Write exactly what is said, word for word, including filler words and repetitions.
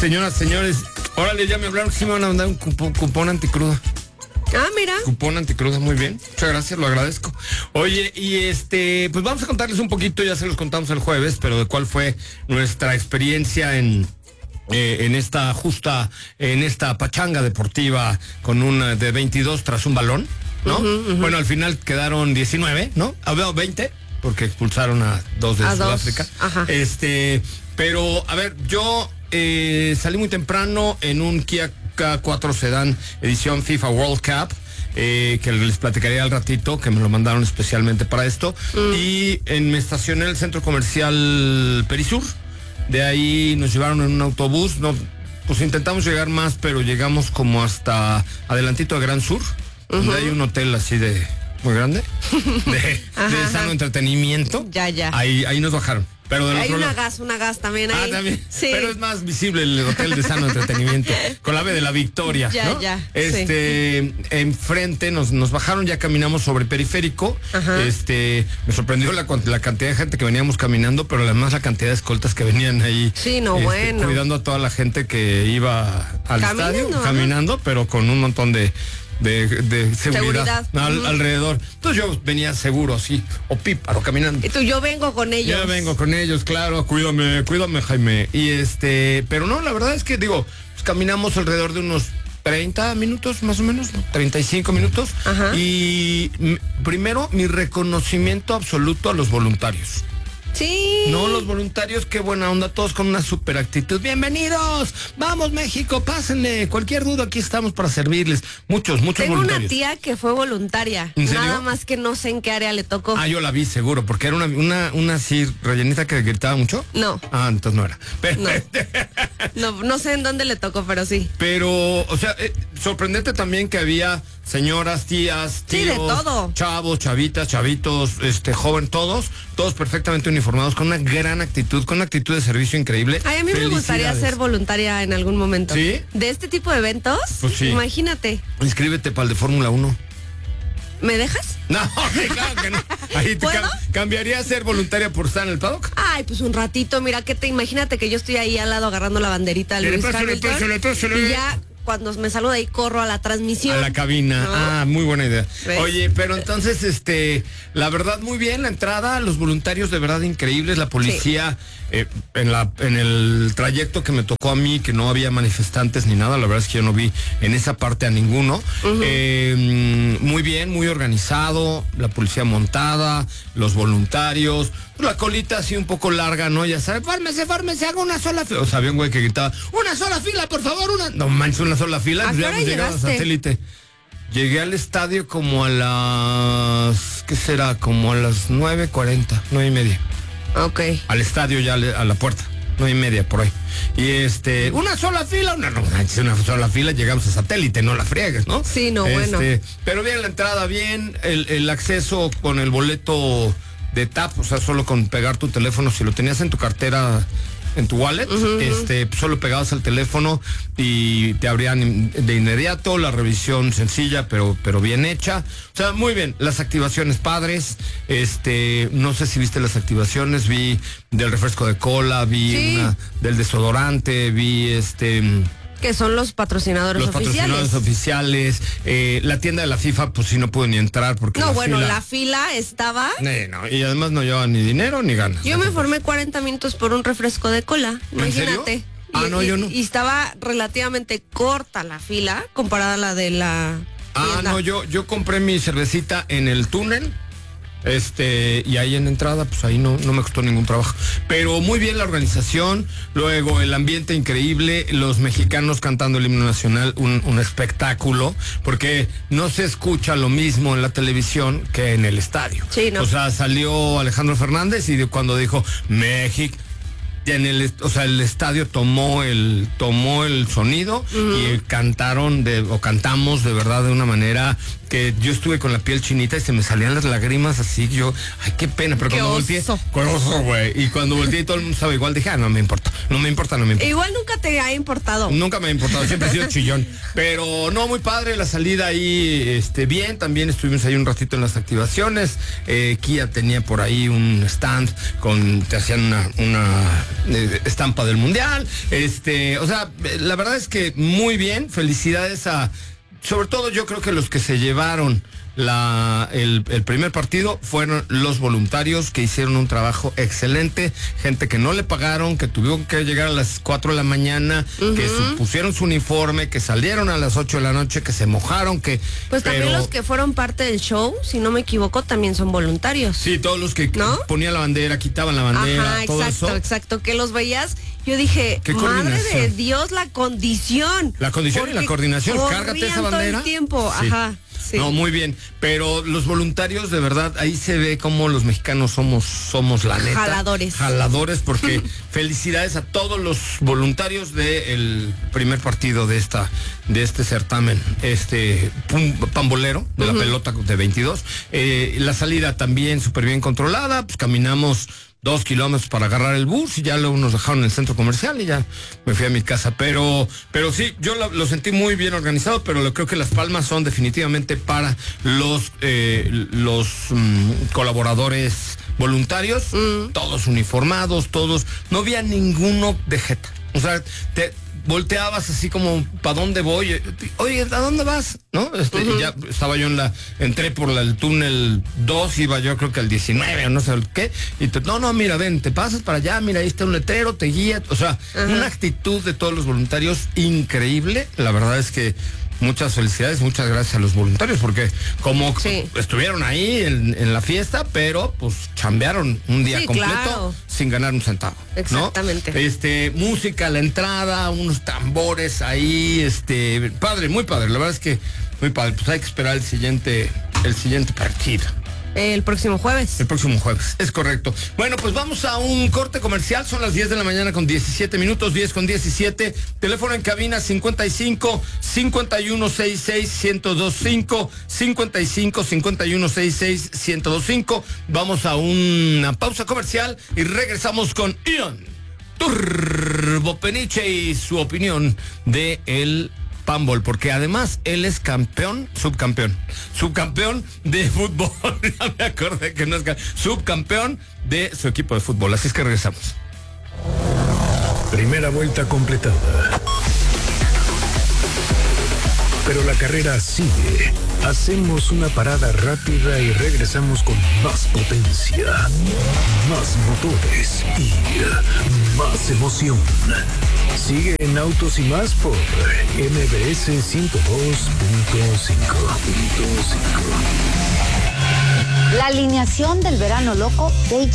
Señoras, señores, órale, ya me hablaron que sí me van a mandar un cupón, cupón anticruda. Ah, mira. Cupón anticruda, muy bien. Muchas gracias, lo agradezco. Oye, y este, pues vamos a contarles un poquito, ya se los contamos el jueves, pero de cuál fue nuestra experiencia en... Eh, en esta justa, en esta pachanga deportiva con una de veintidós tras un balón, ¿no? Uh-huh, uh-huh. Bueno, al final quedaron diecinueve, ¿no? Había veinte, porque expulsaron a dos de a Sudáfrica. Dos. Ajá. Este, pero, a ver, yo eh, salí muy temprano en un Kia K cuatro Sedan edición FIFA World Cup. Eh, que les platicaré al ratito, que me lo mandaron especialmente para esto. Mm. Y en, me estacioné en el centro comercial Perisur. De ahí nos llevaron en un autobús, no, pues intentamos llegar más, pero llegamos como hasta adelantito a Gran Sur, uh-huh. donde hay un hotel así de muy grande, de, ajá, de sano ajá. entretenimiento. Ya, ya. Ahí, ahí nos bajaron. Pero del hay otro una lado... gas, una gas también ahí. Ah, también. Sí. Pero es más visible el hotel de sano entretenimiento, con la B de la Victoria. Ya, ¿no? ya. Este, sí. Enfrente nos, nos bajaron, ya caminamos sobre Periférico. Ajá. Este, me sorprendió la, la cantidad de gente que veníamos caminando, pero además la cantidad de escoltas que venían ahí. Sí, no, este, bueno. Cuidando a toda la gente que iba al caminando, estadio, ¿no? caminando, pero con un montón de. De, de seguridad, seguridad. Al, Uh-huh. alrededor. Entonces yo venía seguro así, o píparo, caminando. Y tú, yo vengo con ellos. Yo vengo con ellos, claro, cuídame, cuídame, Jaime. Y este, pero no, la verdad es que digo, pues caminamos alrededor de unos treinta minutos, más o menos, ¿no? treinta y cinco minutos. Ajá. Y m- primero, mi reconocimiento absoluto a los voluntarios. Sí. No, los voluntarios, qué buena onda, todos con una super actitud. Bienvenidos, vamos México, pásenle, cualquier duda aquí estamos para servirles. Muchos, muchos Tengo voluntarios. Tengo una tía que fue voluntaria. ¿En serio? Nada más que no sé en qué área le tocó. Ah, yo la vi seguro, porque era una, una, una así rellenita que gritaba mucho. No. Ah, entonces no era. Pero, no. no, no sé en dónde le tocó, pero sí. Pero, o sea, eh, sorprendente también que había señoras, tías, tíos, sí, de todo. Chavos, chavitas, chavitos, este, joven, todos, todos perfectamente uniformados, con una gran actitud, con una actitud de servicio increíble. Ay, a mí me gustaría ser voluntaria en algún momento. ¿Sí? De este tipo de eventos, pues sí. Imagínate. Inscríbete para el de Fórmula uno. ¿Me dejas? No, claro que no. Ahí te cam- cambiaría a ser voluntaria por estar en el paddock. Ay, pues un ratito, mira, que te imagínate que yo estoy ahí al lado agarrando la banderita de Luis Hamilton. Y ya cuando me salgo de ahí corro a la transmisión. A la cabina. ¿No? Ah, muy buena idea. ¿Ves? Oye, pero entonces, este, la verdad, muy bien la entrada, los voluntarios de verdad increíbles, la policía, sí. eh, en la, en el trayecto que me tocó a mí, que no había manifestantes ni nada, la verdad es que yo no vi en esa parte a ninguno. Uh-huh. Eh, muy bien, muy organizado, la policía montada, los voluntarios, la colita así un poco larga, ¿no? Ya sabes, fármese, fármese, haga una sola fila. O sea, había un güey que gritaba, una sola fila, por favor, una. No manches, una sola fila. ¿A qué hora llegaba a Satélite. Llegué al estadio como a las, ¿qué será? Como a las nueve cuarenta, nueve y media. Ok. Al estadio ya, a la puerta, nueve y media por ahí. Y este, una sola fila, una, no manches, una sola fila, llegamos a Satélite, no la friegues, ¿no? Sí, no, este, bueno. Pero bien la entrada, bien, el, el acceso con el boleto de tap, o sea, solo con pegar tu teléfono, si lo tenías en tu cartera, en tu wallet, uh-huh. este, solo pegabas al teléfono y te abrían de inmediato, la revisión sencilla, pero, pero bien hecha. O sea, muy bien, las activaciones padres, este, no sé si viste las activaciones, vi del refresco de cola, vi sí. una del desodorante, vi este... que son los patrocinadores los oficiales. Los patrocinadores oficiales. Eh, la tienda de la FIFA, pues sí, no pude ni entrar porque No, la bueno, fila... la fila estaba... Eh, no, y además no llevaba ni dinero ni ganas. Yo me formé cuarenta minutos por un refresco de cola, imagínate. ¿En serio? Ah, y, no, y, yo no. Y estaba relativamente corta la fila comparada a la de la Ah, tienda. no, yo, yo compré mi cervecita en el túnel. Este, y ahí en entrada, pues ahí no, no me costó ningún trabajo. Pero muy bien la organización, luego el ambiente increíble, los mexicanos cantando el himno nacional, un, un espectáculo, porque no se escucha lo mismo en la televisión que en el estadio. Sí, ¿no? O sea, salió Alejandro Fernández y de cuando dijo México. En el, o sea, el estadio tomó el tomó el sonido uh-huh. y cantaron de, o cantamos de verdad de una manera que yo estuve con la piel chinita y se me salían las lágrimas así, yo, ay, qué pena, pero qué cuando oso. volteé, qué oso, güey, y cuando volteé y todo el mundo estaba igual, dije, ah, no me importa, no me importa, no me importa. Igual nunca te ha importado. Nunca me ha importado, siempre he sido chillón, pero no, muy padre la salida ahí, este, bien, también estuvimos ahí un ratito en las activaciones, eh, Kia tenía por ahí un stand con, te hacían una, una eh, estampa del mundial, este, o sea, la verdad es que muy bien, felicidades a, sobre todo yo creo que los que se llevaron La, el, el primer partido fueron los voluntarios que hicieron un trabajo excelente, gente que no le pagaron, que tuvieron que llegar a las cuatro de la mañana, uh-huh. que su, pusieron su uniforme, que salieron a las ocho de la noche, que se mojaron, que... Pues pero... también los que fueron parte del show, si no me equivoco, también son voluntarios. Sí, todos los que ¿no? ponían la bandera, quitaban la bandera, Ajá, todo exacto, eso. exacto, que los veías... Yo dije, madre de Dios, la condición. La condición y la coordinación, cárgate esa bandera. Todo el tiempo, sí. Ajá. Sí. No, muy bien, pero los voluntarios, de verdad, ahí se ve cómo los mexicanos somos, somos la neta. Jaladores. Jaladores, porque felicidades a todos los voluntarios del primer partido de esta, de este certamen, este pum, pambolero, de uh-huh. la pelota de veintidós. Eh, la salida también súper bien controlada, pues caminamos dos kilómetros para agarrar el bus y ya luego nos dejaron en el centro comercial y ya me fui a mi casa, pero pero sí, yo lo, lo sentí muy bien organizado, pero lo, creo que las palmas son definitivamente para los eh, los um, colaboradores voluntarios, mm. todos uniformados, todos, no había ninguno de jeta, o sea, te volteabas así como, ¿para dónde voy? Oye, ¿a dónde vas? ¿No? Este, uh-huh. Y ya estaba yo en la, entré por la, el túnel dos, iba yo creo que al diecinueve o no sé qué, y te, no, no, mira, ven, te pasas para allá, mira, ahí está un letrero, te guía, o sea, uh-huh. una actitud de todos los voluntarios increíble, la verdad es que muchas felicidades, muchas gracias a los voluntarios, porque como sí. estuvieron ahí en, en la fiesta, pero pues chambearon un día sí, completo claro. sin ganar un centavo. Exactamente. ¿no? Este, música a la entrada, unos tambores ahí, este, padre, muy padre, la verdad es que muy padre, pues hay que esperar el siguiente, el siguiente partido. El próximo jueves. El próximo jueves, es correcto. Bueno, pues vamos a un corte comercial. Son las diez de la mañana con diecisiete minutos, diez con diecisiete. Teléfono en cabina cincuenta y cinco, cincuenta y uno sesenta y seis, ciento veinticinco, cincuenta y cinco, cincuenta y uno sesenta y seis, ciento veinticinco. Vamos a una pausa comercial y regresamos con Ian Turbo Peniche y su opinión de el Pambol, porque además él es campeón, subcampeón, subcampeón de fútbol, ya me acordé que no es subcampeón de su equipo de fútbol, así es que regresamos. Primera vuelta completada. Pero la carrera sigue. Hacemos una parada rápida y regresamos con más potencia, más motores y más emoción. Sigue en Autos y Más por M B S ciento dos punto cinco. La alineación del verano loco de